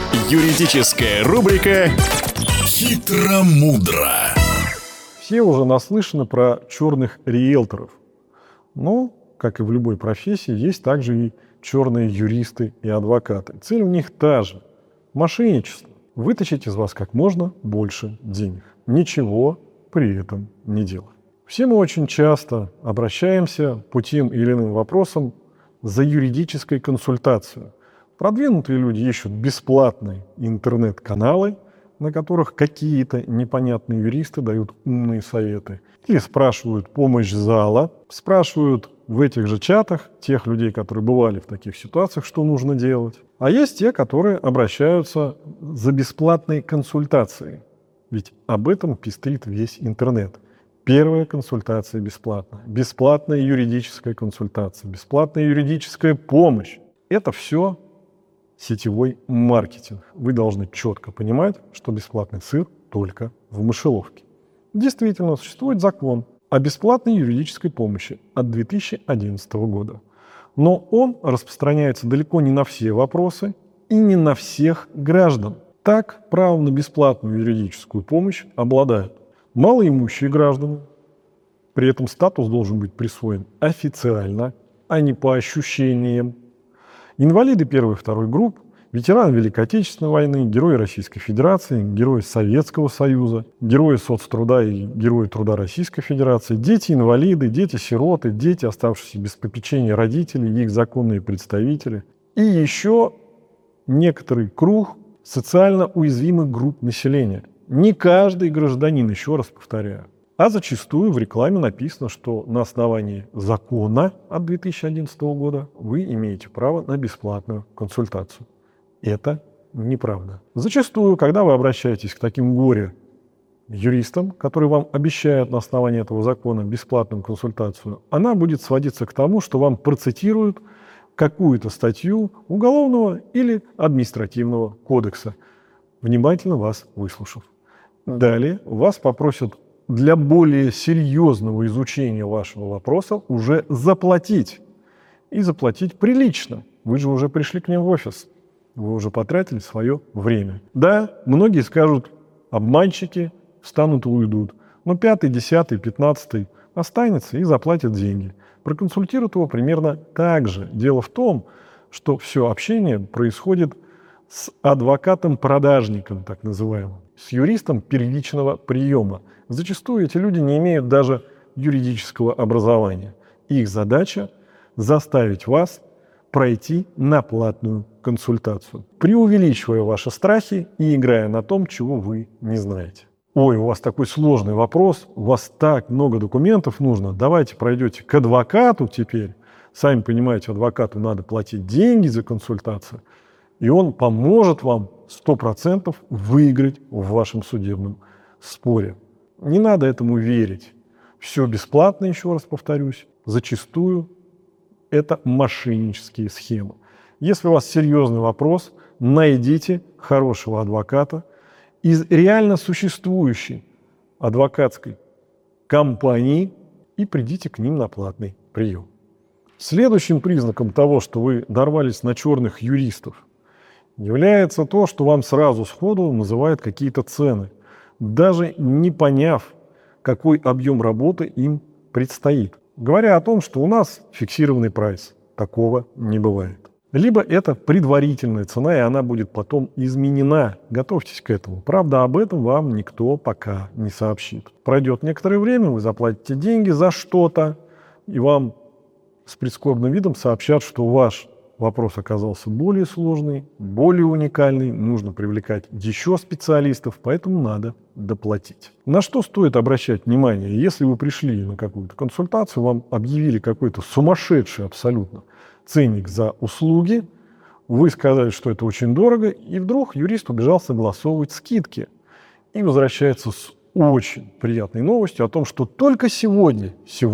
Юридическая рубрика «Хитро-мудро». Все уже наслышаны про черных риэлторов. Но, как и в любой профессии, есть также и черные юристы и адвокаты. Цель у них та же – мошенничество. Вытащить из вас как можно больше денег, ничего при этом не делая. Все мы очень часто обращаемся по тем или иным вопросам за юридической консультацией. Продвинутые люди ищут бесплатные интернет-каналы, на которых какие-то непонятные юристы дают умные советы. Или спрашивают помощь зала, спрашивают в этих же чатах тех людей, которые бывали в таких ситуациях, что нужно делать. А есть те, которые обращаются за бесплатной консультацией. Ведь об этом пестрит весь интернет. Первая консультация бесплатная, бесплатная юридическая консультация, бесплатная юридическая помощь. Это все сетевой маркетинг. Вы должны четко понимать, что бесплатный сыр только в мышеловке. Действительно, существует закон о бесплатной юридической помощи от 2011 года. Но он распространяется далеко не на все вопросы и не на всех граждан. Так, правом на бесплатную юридическую помощь обладают малоимущие граждане. При этом статус должен быть присвоен официально, а не по ощущениям. Инвалиды первой и второй групп, ветераны Великой Отечественной войны, герои Российской Федерации, герои Советского Союза, герои соцтруда и герои труда Российской Федерации, дети-инвалиды, дети-сироты, дети, оставшиеся без попечения родителей и их законные представители. И еще некоторый круг социально уязвимых групп населения. Не каждый гражданин, еще раз повторяю. А зачастую в рекламе написано, что на основании закона от 2011 года вы имеете право на бесплатную консультацию. Это неправда. Зачастую, когда вы обращаетесь к таким горе-юристам, которые вам обещают на основании этого закона бесплатную консультацию, она будет сводиться к тому, что вам процитируют какую-то статью Уголовного или Административного кодекса, внимательно вас выслушав. Далее вас попросят для более серьезного изучения вашего вопроса уже заплатить. И заплатить прилично. Вы же уже пришли к ним в офис. Вы уже потратили свое время. Да, многие скажут, обманщики встанут и уйдут. Но 5-й, 10-й, 15-й останется и заплатит деньги. Проконсультируют его примерно так же. Дело в том, что все общение происходит с адвокатом-продажником, так называемым, с юристом первичного приема. Зачастую эти люди не имеют даже юридического образования. Их задача – заставить вас пройти на платную консультацию, преувеличивая ваши страхи и играя на том, чего вы не знаете. Ой, у вас такой сложный вопрос, у вас так много документов нужно, давайте пройдете к адвокату теперь. Сами понимаете, адвокату надо платить деньги за консультацию, и он поможет вам 100% выиграть в вашем судебном споре. Не надо этому верить. Все бесплатно, еще раз повторюсь. Зачастую это мошеннические схемы. Если у вас серьезный вопрос, найдите хорошего адвоката из реально существующей адвокатской компании и придите к ним на платный прием. Следующим признаком того, что вы нарвались на черных юристов, является то, что вам сразу сходу называют какие-то цены, даже не поняв, какой объем работы им предстоит. Говоря о том, что у нас фиксированный прайс. Такого не бывает. Либо это предварительная цена, и она будет потом изменена. Готовьтесь к этому. Правда, об этом вам никто пока не сообщит. Пройдет некоторое время, вы заплатите деньги за что-то, и вам с прискорбным видом сообщат, что ваш вопрос оказался более сложный, более уникальный, нужно привлекать еще специалистов, поэтому надо доплатить. На что стоит обращать внимание? Если вы пришли на какую-то консультацию, вам объявили какой-то сумасшедший абсолютно ценник за услуги, вы сказали, что это очень дорого, и вдруг юрист убежал согласовывать скидки и возвращается с очень приятной новостью о том, что только сегодня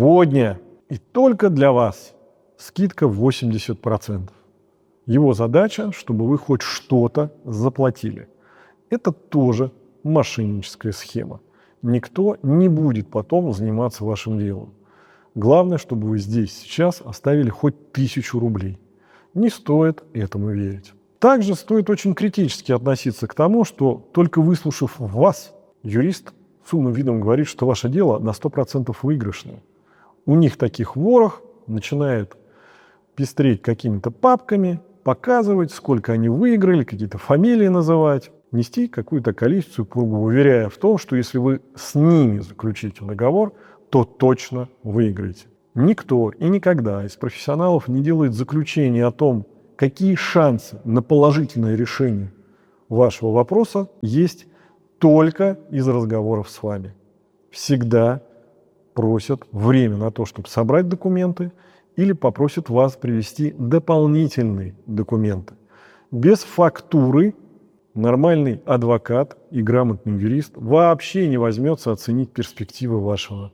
и только для вас скидка в 80%. Его задача, чтобы вы хоть что-то заплатили. Это тоже мошенническая схема. Никто не будет потом заниматься вашим делом. Главное, чтобы вы здесь сейчас оставили хоть 1000 рублей. Не стоит этому верить. Также стоит очень критически относиться к тому, что только выслушав вас, юрист с умным видом говорит, что ваше дело на 100% выигрышное. У них таких ворох, начинает пестреть какими-то папками, показывать, сколько они выиграли, какие-то фамилии называть, нести какую-то количество пургу, уверяя в том, что если вы с ними заключите договор, то точно выиграете. Никто и никогда из профессионалов не делает заключение о том, какие шансы на положительное решение вашего вопроса есть только из разговоров с вами. Всегда просят время на то, чтобы собрать документы, или попросят вас привести дополнительные документы. Без фактуры нормальный адвокат и грамотный юрист вообще не возьмется оценить перспективы вашего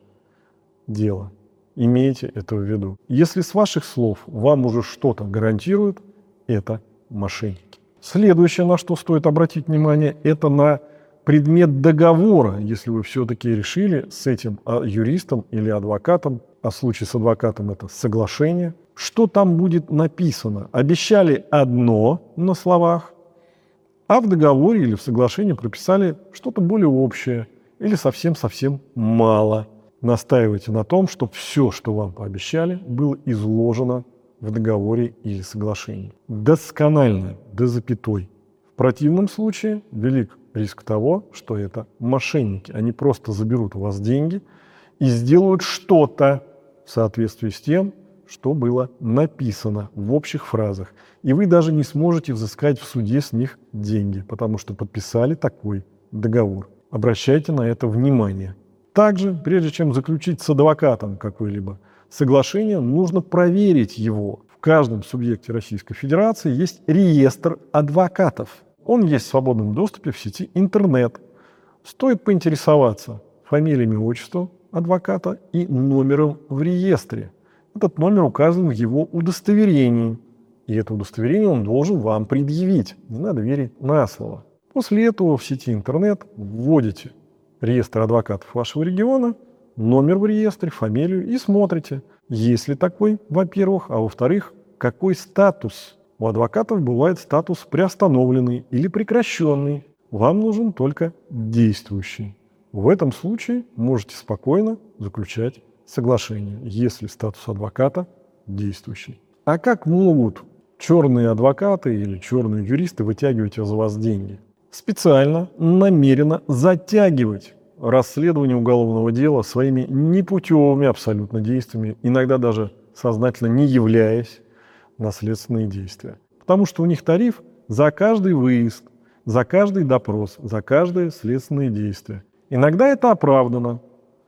дела. Имейте это в виду. Если с ваших слов вам уже что-то гарантируют, это мошенники. Следующее, на что стоит обратить внимание, это на предмет договора, если вы все-таки решили с этим юристом или адвокатом, а в случае с адвокатом это соглашение, что там будет написано. Обещали одно на словах, а в договоре или в соглашении прописали что-то более общее или совсем-совсем мало. Настаивайте на том, чтобы все, что вам пообещали, было изложено в договоре или соглашении. Досконально, до запятой. В противном случае велик риск того, что это мошенники. Они просто заберут у вас деньги и сделают что-то в соответствии с тем, что было написано в общих фразах. И вы даже не сможете взыскать в суде с них деньги, потому что подписали такой договор. Обращайте на это внимание. Также, прежде чем заключить с адвокатом какое-либо соглашение, нужно проверить его. В каждом субъекте Российской Федерации есть реестр адвокатов. Он есть в свободном доступе в сети интернет. Стоит поинтересоваться фамилией, отчеством адвоката и номером в реестре. Этот номер указан в его удостоверении. И это удостоверение он должен вам предъявить. Не надо верить на слово. После этого в сети интернет вводите реестр адвокатов вашего региона, номер в реестре, фамилию и смотрите, есть ли такой, во-первых, а во-вторых, какой статус. У адвокатов бывает статус приостановленный или прекращенный. Вам нужен только действующий. В этом случае можете спокойно заключать соглашение, если статус адвоката действующий. А как могут черные адвокаты или черные юристы вытягивать из вас деньги? Специально, намеренно затягивать расследование уголовного дела своими непутевыми абсолютно действиями, иногда даже сознательно не являясь на следственные действия. Потому что у них тариф за каждый выезд, за каждый допрос, за каждое следственное действие. Иногда это оправдано,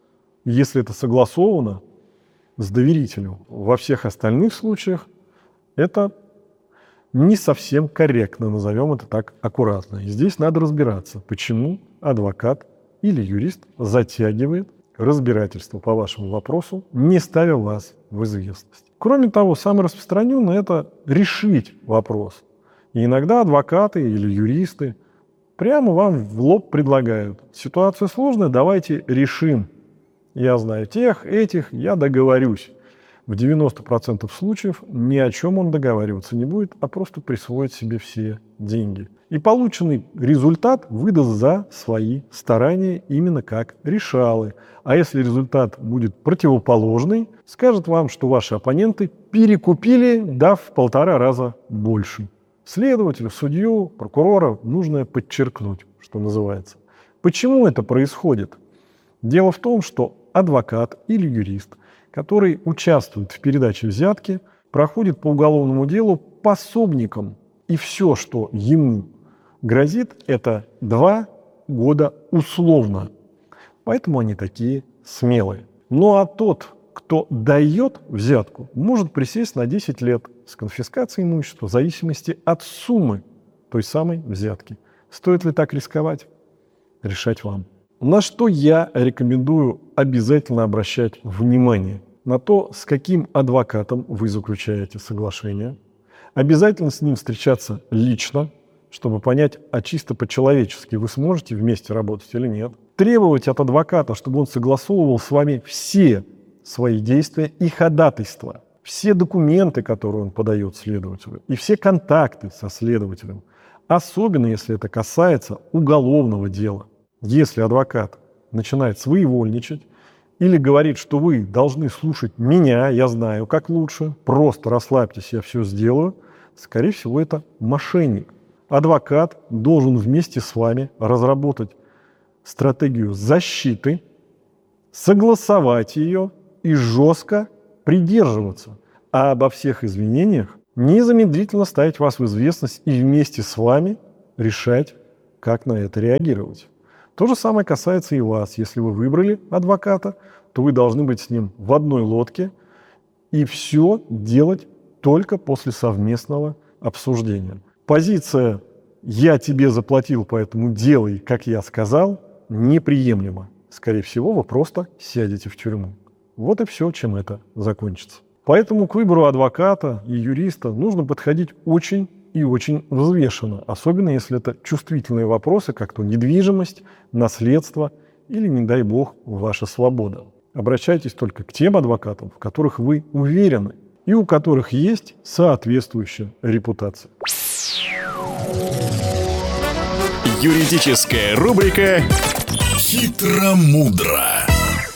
если это согласовано с доверителем. Во всех остальных случаях это не совсем корректно, назовем это так аккуратно. И здесь надо разбираться, почему адвокат или юрист затягивает разбирательство по вашему вопросу, не ставя вас в известность. Кроме того, самое распространенное – это решить вопрос. И иногда адвокаты или юристы прямо вам в лоб предлагают: ситуация сложная, давайте решим. Я знаю тех, этих, я договорюсь. В 90% случаев ни о чем он договариваться не будет, а просто присвоит себе все деньги. И полученный результат выдаст за свои старания именно как решалы. А если результат будет противоположный, скажет вам, что ваши оппоненты перекупили, дав в 1,5 раза больше. Следователю, судью, прокурора нужно подчеркнуть, что называется. Почему это происходит? Дело в том, что адвокат или юрист, который участвует в передаче взятки, проходит по уголовному делу пособником. И все, что ему грозит, это 2 года условно. Поэтому они такие смелые. Ну а тот, кто дает взятку, может присесть на 10 лет с конфискацией имущества в зависимости от суммы той самой взятки. Стоит ли так рисковать? Решать вам. На что я рекомендую обязательно обращать внимание? На то, с каким адвокатом вы заключаете соглашение. Обязательно с ним встречаться лично, чтобы понять, а чисто по-человечески вы сможете вместе работать или нет. Требовать от адвоката, чтобы он согласовывал с вами все свои действия и ходатайства. все документы, которые он подает следователю, и все контакты со следователем, особенно если это касается уголовного дела. Если адвокат начинает своевольничать или говорит, что вы должны слушать меня, я знаю, как лучше, просто расслабьтесь, я все сделаю, скорее всего, это мошенник. Адвокат должен вместе с вами разработать стратегию защиты, согласовать ее и жестко придерживаться, а обо всех извинениях незамедлительно ставить вас в известность и вместе с вами решать, как на это реагировать. То же самое касается и вас. Если вы выбрали адвоката, то вы должны быть с ним в одной лодке и все делать только после совместного обсуждения. Позиция «я тебе заплатил, поэтому делай, как я сказал» неприемлема. Скорее всего, вы просто сядете в тюрьму. Вот и все, чем это закончится. Поэтому к выбору адвоката и юриста нужно подходить очень и очень взвешенно, особенно если это чувствительные вопросы, как то недвижимость, наследство или, не дай бог, ваша свобода. Обращайтесь только к тем адвокатам, в которых вы уверены и у которых есть соответствующая репутация. Юридическая рубрика «Хитро-мудро».